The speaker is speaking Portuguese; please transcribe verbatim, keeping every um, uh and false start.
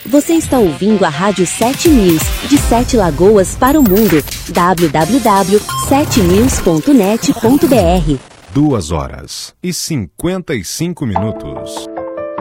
Você está ouvindo a Rádio sete News, de Sete Lagoas para o mundo. w w w ponto sete news ponto net ponto b r. Duas horas e cinquenta e cinco minutos.